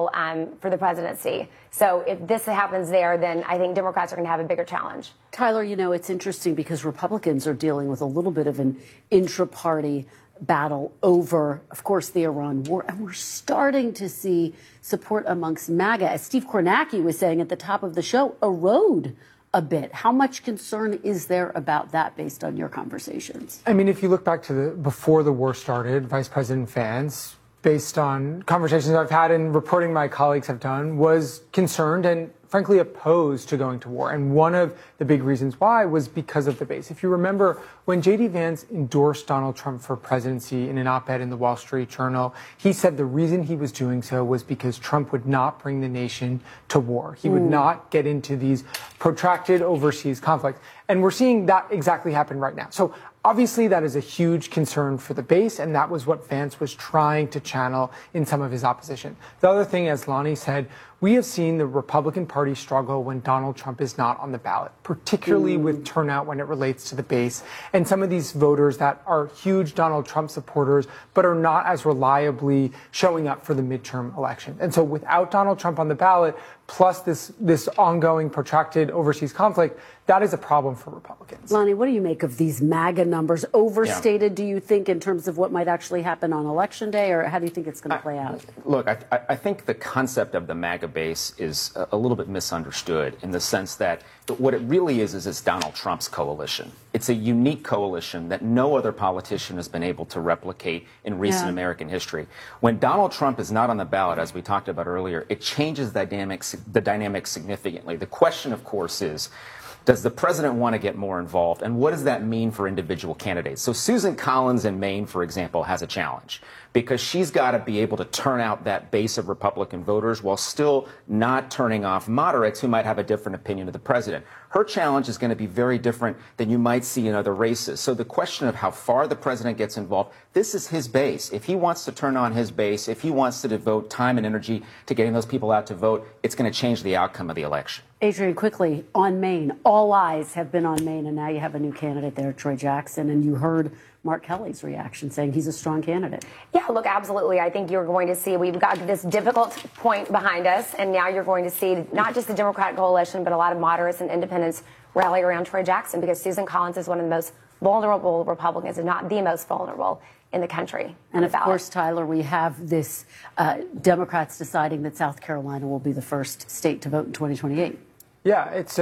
presidency. So if this happens there, then I think Democrats are going to have a bigger challenge. Tyler, it's interesting because Republicans are dealing with a little bit of an intra-party battle over, of course, the Iran war. And we're starting to see support amongst MAGA, as Steve Kornacki was saying at the top of the show, erode a bit. How much concern is there about that based on your conversations? I mean, if you look back to before the war started, Vice President Vance, based on conversations I've had and reporting my colleagues have done, was concerned and frankly opposed to going to war. And one of the big reasons why was because of the base. If you remember, when J.D. Vance endorsed Donald Trump for presidency in an op-ed in the Wall Street Journal, he said the reason he was doing so was because Trump would not bring the nation to war. He would not get into these protracted overseas conflicts. And we're seeing that exactly happen right now. So obviously, that is a huge concern for the base, and that was what Vance was trying to channel in some of his opposition. The other thing, as Lonnie said, we have seen the Republican Party struggle when Donald Trump is not on the ballot, particularly with turnout when it relates to the base. And some of these voters that are huge Donald Trump supporters, but are not as reliably showing up for the midterm election. And so without Donald Trump on the ballot, plus this ongoing protracted overseas conflict, that is a problem for Republicans. Lonnie, what do you make of these MAGA numbers? Overstated, do you think, in terms of what might actually happen on Election Day, or how do you think it's going to play out? Look, I think the concept of the MAGA base is a little bit misunderstood in the sense that what it really is it's Donald Trump's coalition. It's a unique coalition that no other politician has been able to replicate in recent American history. When Donald Trump is not on the ballot, as we talked about earlier, it changes the dynamics significantly. The question, of course, is, does the president want to get more involved? And what does that mean for individual candidates? So Susan Collins in Maine, for example, has a challenge because she's got to be able to turn out that base of Republican voters while still not turning off moderates who might have a different opinion of the president. Her challenge is going to be very different than you might see in other races. So the question of how far the president gets involved, this is his base. If he wants to turn on his base, if he wants to devote time and energy to getting those people out to vote, it's going to change the outcome of the election. Adrian, quickly, on Maine, all eyes have been on Maine, and now you have a new candidate there, Troy Jackson, and you heard Mark Kelly's reaction saying he's a strong candidate. Yeah, look, absolutely. I think you're going to see we've got this difficult point behind us, and now you're going to see not just the Democratic coalition, but a lot of moderates and independents rally around Troy Jackson because Susan Collins is one of the most vulnerable Republicans, if not the most vulnerable in the country. And of course, Tyler, we have this Democrats deciding that South Carolina will be the first state to vote in 2028. Yeah, it's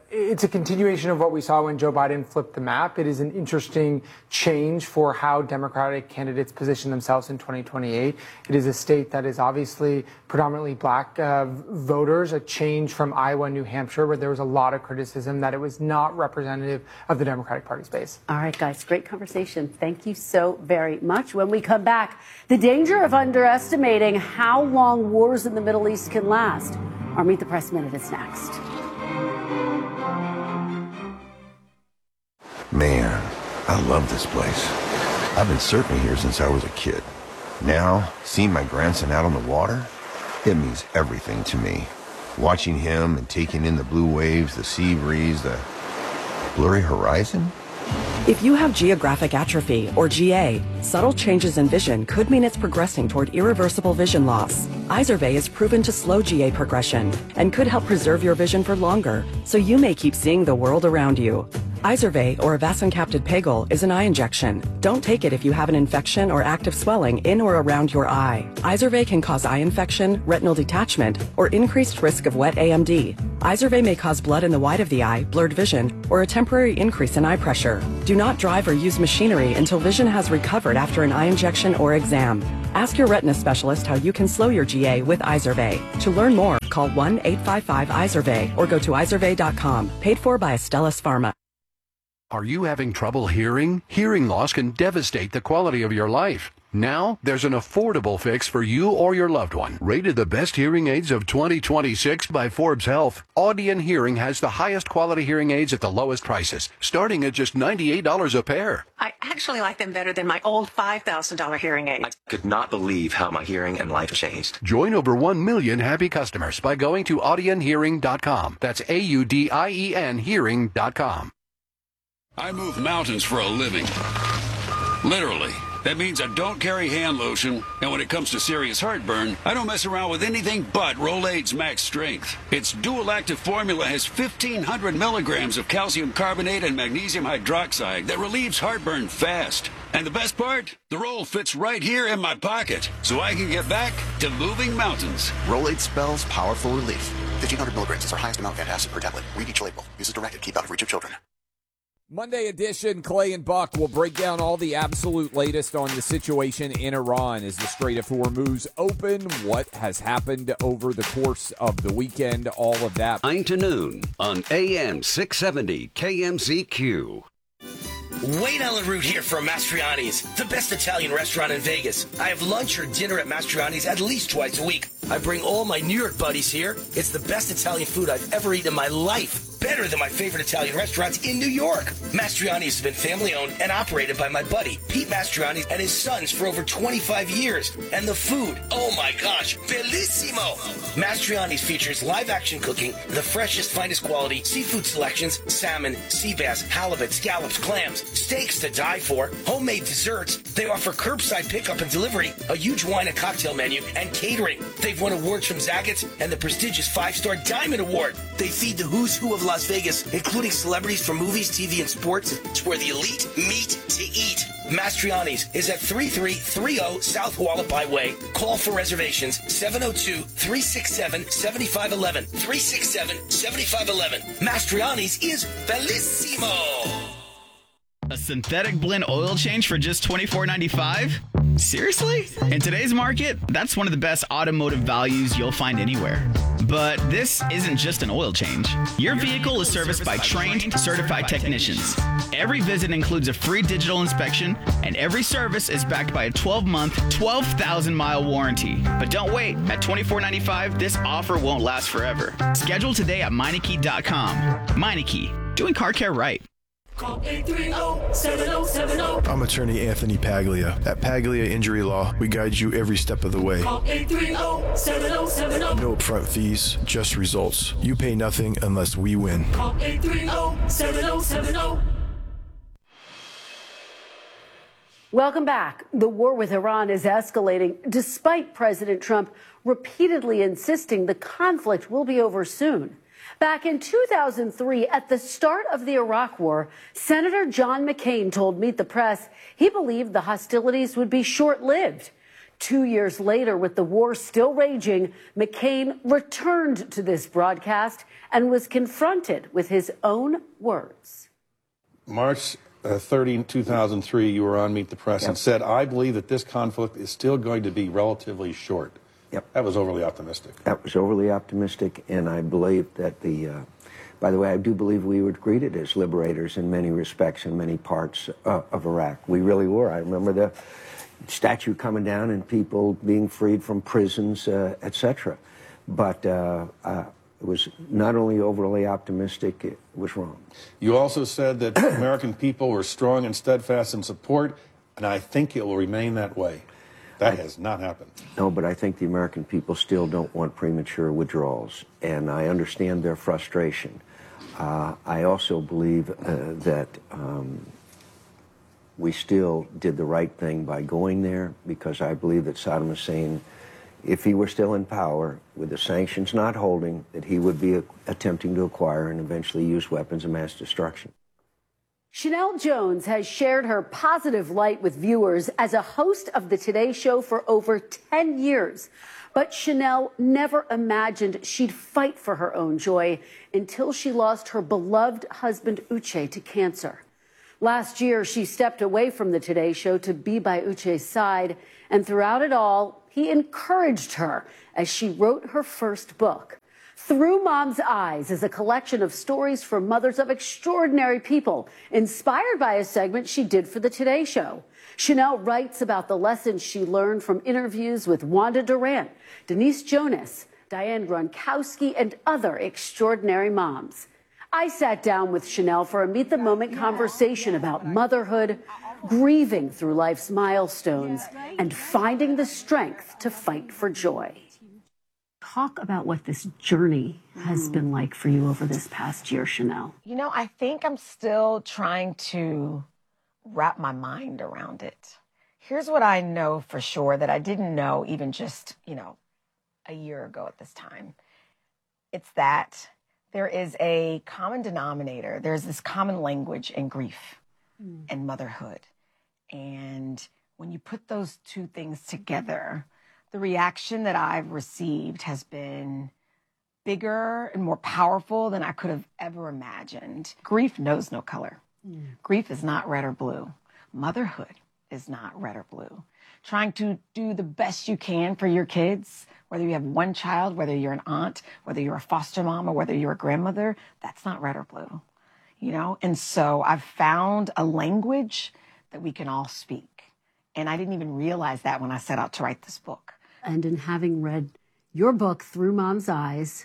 a continuation of what we saw when Joe Biden flipped the map. It is an interesting change for how Democratic candidates position themselves in 2028. It is a state that is obviously predominantly black voters, a change from Iowa and New Hampshire, where there was a lot of criticism that it was not representative of the Democratic Party's base. All right, guys, great conversation. Thank you so very much. When we come back, the danger of underestimating how long wars in the Middle East can last. Our Meet the Press Minute is next. Man, I love this place. I've been surfing here since I was a kid. Now, seeing my grandson out on the water, it means everything to me. Watching him and taking in the blue waves, the sea breeze, the blurry horizon, If you have geographic atrophy, or GA, subtle changes in vision could mean it's progressing toward irreversible vision loss. Izervay is proven to slow GA progression and could help preserve your vision for longer, so you may keep seeing the world around you. Izervay, or avacincaptad pegol, is an eye injection. Don't take it if you have an infection or active swelling in or around your eye. Izervay can cause eye infection, retinal detachment, or increased risk of wet AMD. Izervay may cause blood in the white of the eye, blurred vision, or a temporary increase in eye pressure. Do not drive or use machinery until vision has recovered after an eye injection or exam. Ask your retina specialist how you can slow your GA with Izervay. To learn more, call 1-855-IZERVAY or go to izervay.com. Paid for by Astellas Pharma. Are you having trouble hearing? Hearing loss can devastate the quality of your life. Now, there's an affordable fix for you or your loved one. Rated the best hearing aids of 2026 by Forbes Health, Audion Hearing has the highest quality hearing aids at the lowest prices, starting at just $98 a pair. I actually like them better than my old $5,000 hearing aid. I could not believe how my hearing and life changed. Join over 1 million happy customers by going to audionhearing.com. That's AUDIEN hearing.com. I move mountains for a living. Literally. That means I don't carry hand lotion, and when it comes to serious heartburn, I don't mess around with anything but Rolaids Max Strength. Its dual active formula has 1,500 milligrams of calcium carbonate and magnesium hydroxide that relieves heartburn fast. And the best part? The roll fits right here in my pocket, so I can get back to moving mountains. Rolaids spells powerful relief. 1,500 milligrams is our highest amount of antacid per tablet. Read each label. Use as directed. Keep out of reach of children. Monday edition, Clay and Buck will break down all the absolute latest on the situation in Iran as the Strait of Hormuz open, what has happened over the course of the weekend, all of that. 9 to noon on AM 670 KMZQ. Wayne Ellen Root here from Mastriani's, the best Italian restaurant in Vegas. I have lunch or dinner at Mastriani's at least twice a week. I bring all my New York buddies here. It's the best Italian food I've ever eaten in my life. Better than my favorite Italian restaurants in New York. Mastriani's has been family owned and operated by my buddy, Pete Mastriani, and his sons for over 25 years. And the food, oh my gosh, bellissimo! Mastriani's features live action cooking, the freshest, finest quality, seafood selections, salmon, sea bass, halibut, scallops, clams, steaks to die for, homemade desserts. They offer curbside pickup and delivery, a huge wine and cocktail menu, and catering. They've won awards from Zagat's and the prestigious 5-star Diamond Award. They feed the who's who of Las Vegas, including celebrities from movies, TV, and sports. It's where the elite meet to eat. Mastriani's is at 3330 South Hualapai Way. Call for reservations 702-367-7511. 367-7511. Mastriani's is bellissimo. A synthetic blend oil change for just $24.95? Seriously? In today's market, that's one of the best automotive values you'll find anywhere. But this isn't just an oil change. Your vehicle is serviced by trained, certified technicians. Every visit includes a free digital inspection, and every service is backed by a 12-month, 12,000-mile warranty. But don't wait. At $24.95, this offer won't last forever. Schedule today at Meineke.com. Meineke, doing car care right. Call 830-7070. I'm attorney Anthony Paglia. At Paglia Injury Law, we guide you every step of the way. Call 830-7070. No upfront fees, just results. You pay nothing unless we win. Call 830-7070. Welcome back. The war with Iran is escalating despite President Trump repeatedly insisting the conflict will be over soon. Back in 2003, at the start of the Iraq War, Senator John McCain told Meet the Press he believed the hostilities would be short-lived. 2 years later, with the war still raging, McCain returned to this broadcast and was confronted with his own words. March 30, 2003, you were on Meet the Press and said, I believe that this conflict is still going to be relatively short. Yep. That was overly optimistic. That was overly optimistic, and I believe that by the way, I do believe we were greeted as liberators in many respects in many parts of Iraq. We really were. I remember the statue coming down and people being freed from prisons, etc. But it was not only overly optimistic, it was wrong. You also said that American people were strong and steadfast in support, and I think it will remain that way. That has not happened. No, but I think the American people still don't want premature withdrawals, and I understand their frustration. I also believe that we still did the right thing by going there, because I believe that Saddam Hussein, if he were still in power, with the sanctions not holding, that he would be attempting to acquire and eventually use weapons of mass destruction. Sheinelle Jones has shared her positive light with viewers as a host of the Today Show for over 10 years. But Sheinelle never imagined she'd fight for her own joy until she lost her beloved husband, Uche, to cancer. Last year, she stepped away from the Today Show to be by Uche's side, and throughout it all, he encouraged her as she wrote her first book. Through Mom's Eyes is a collection of stories from mothers of extraordinary people, inspired by a segment she did for the Today Show. Sheinelle writes about the lessons she learned from interviews with Wanda Durant, Denise Jonas, Diane Gronkowski, and other extraordinary moms. I sat down with Sheinelle for a meet-the-moment conversation about motherhood, grieving through life's milestones, and finding the strength to fight for joy. Talk about what this journey has been like for you over this past year, Sheinelle. You know, I think I'm still trying to wrap my mind around it. Here's what I know for sure that I didn't know even just, a year ago at this time. It's that there is a common denominator. There's this common language in grief and motherhood. And when you put those two things together, the reaction that I've received has been bigger and more powerful than I could have ever imagined. Grief knows no color. Grief is not red or blue. Motherhood is not red or blue. Trying to do the best you can for your kids, whether you have one child, whether you're an aunt, whether you're a foster mom, or whether you're a grandmother, that's not red or blue, And so I've found a language that we can all speak. And I didn't even realize that when I set out to write this book. And in having read your book, Through Mom's Eyes,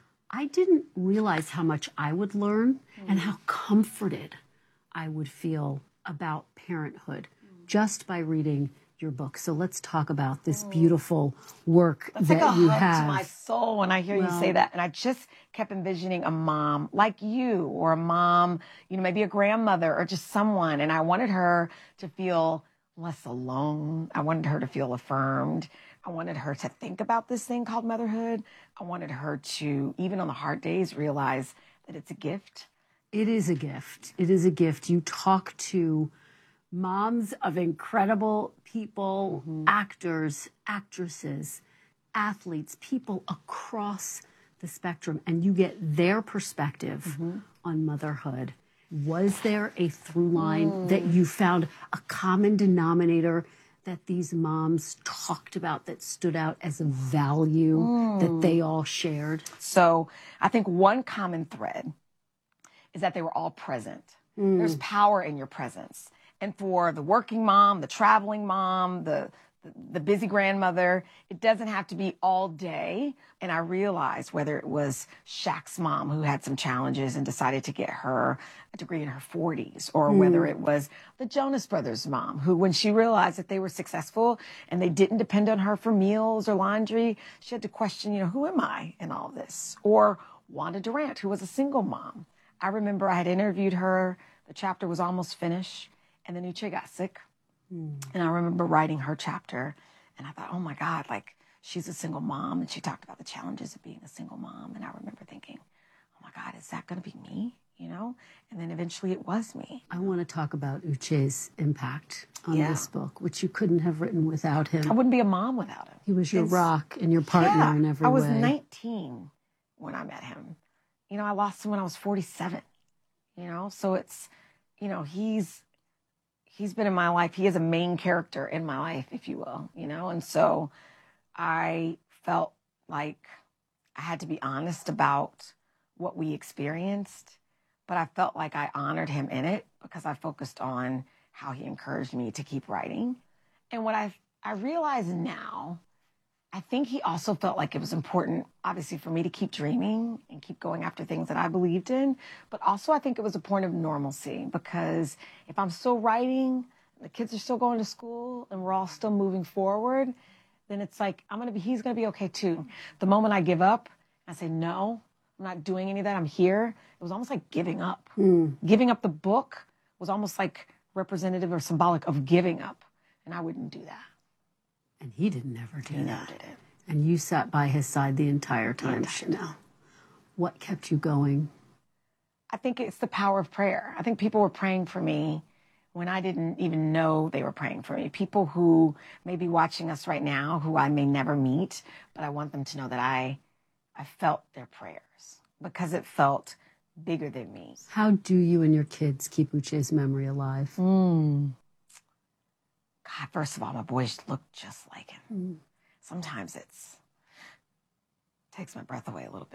I didn't realize how much I would learn and how comforted I would feel about parenthood just by reading your book. So let's talk about this beautiful work That's that like a you hug have. to my soul when I hear you say that. And I just kept envisioning a mom like you, or a mom, maybe a grandmother, or just someone. And I wanted her to feel less alone. I wanted her to feel affirmed. I wanted her to think about this thing called motherhood. I wanted her to, even on the hard days, realize that it's a gift. It is a gift. It is a gift. You talk to moms of incredible people, actors, actresses, athletes, people across the spectrum, and you get their perspective on motherhood. Was there a through line that you found, a common denominator that these moms talked about that stood out as a value that they all shared? So I think one common thread is that they were all present. There's power in your presence. And for the working mom, the traveling mom, the busy grandmother, it doesn't have to be all day. And I realized whether it was Shaq's mom, who had some challenges and decided to get her a degree in her 40s, or whether it was the Jonas Brothers' mom, who, when she realized that they were successful and they didn't depend on her for meals or laundry, she had to question, who am I in all this? Or Wanda Durant, who was a single mom. I remember I had interviewed her. The chapter was almost finished, and then Uche got sick. And I remember writing her chapter, and I thought, oh my God, she's a single mom, and she talked about the challenges of being a single mom. And I remember thinking, oh my God, is that going to be me? And then eventually it was me. I want to talk about Uche's impact on this book, which you couldn't have written without him. I wouldn't be a mom without him. He was your rock and your partner in every way. I was 19 when I met him. I lost him when I was 47. So it's, he's been in my life. He is a main character in my life, if you will, And so I felt like I had to be honest about what we experienced, but I felt like I honored him in it because I focused on how he encouraged me to keep writing. And what I realize now, I think he also felt like it was important, obviously, for me to keep dreaming and keep going after things that I believed in. But also, I think it was a point of normalcy, because if I'm still writing, the kids are still going to school, and we're all still moving forward, then it's like he's gonna be okay too. The moment I give up, I say, no, I'm not doing any of that. I'm here. It was almost like giving up. Giving up the book was almost like representative or symbolic of giving up. And I wouldn't do that. And he didn't ever do He that. never did it. And you sat by his side the entire time, Chanel. What kept you going? I think it's the power of prayer. I think people were praying for me when I didn't even know they were praying for me. People who may be watching us right now, who I may never meet, but I want them to know that I felt their prayers because it felt bigger than me. How do you and your kids keep Uche's memory alive? God, first of all, my boys look just like him. Sometimes it takes my breath away a little bit.